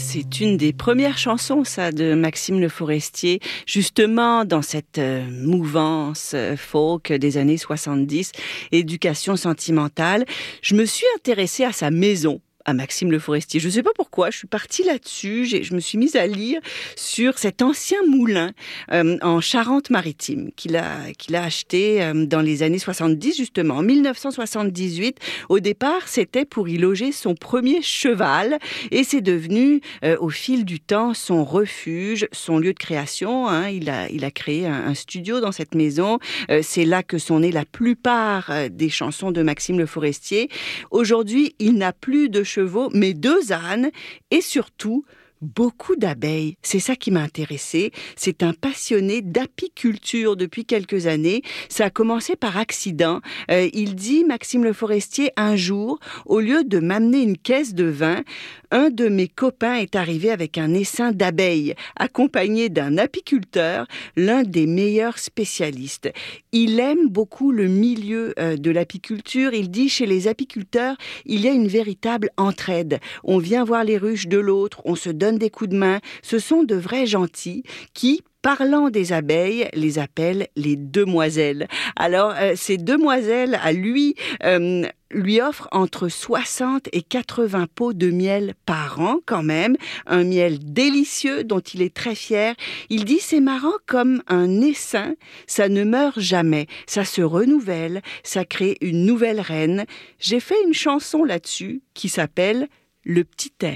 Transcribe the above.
C'est une des premières chansons, ça, de Maxime Le Forestier, justement dans cette mouvance folk des années 70, éducation sentimentale. Je me suis intéressée à sa maison, à Maxime Le Forestier. Je ne sais pas pourquoi, je suis partie là-dessus, je me suis mise à lire sur cet ancien moulin en Charente-Maritime qu'il a acheté dans les années 70, justement. En 1978, au départ, c'était pour y loger son premier cheval et c'est devenu, au fil du temps, son refuge, son lieu de création. Il a créé un studio dans cette maison. C'est là que sont nées la plupart des chansons de Maxime Le Forestier. Aujourd'hui, il n'a plus de chevaux, mais 2 ânes et surtout beaucoup d'abeilles. C'est ça qui m'a intéressée. C'est un passionné d'apiculture depuis quelques années. Ça a commencé par accident. Il dit, Maxime Le Forestier, un jour, au lieu de m'amener une caisse de vin, un de mes copains est arrivé avec un essaim d'abeilles, accompagné d'un apiculteur, l'un des meilleurs spécialistes. Il aime beaucoup le milieu de l'apiculture. Il dit, chez les apiculteurs, il y a une véritable entraide. On vient voir les ruches de l'autre, on se donne des coups de main. Ce sont de vrais gentils qui, parlant des abeilles, les appellent les demoiselles. Alors, ces demoiselles, à lui offrent entre 60 et 80 pots de miel par an quand même. Un miel délicieux dont il est très fier. Il dit, c'est marrant comme un essaim, ça ne meurt jamais. Ça se renouvelle, ça crée une nouvelle reine. J'ai fait une chanson là-dessus qui s'appelle « Le petit air ».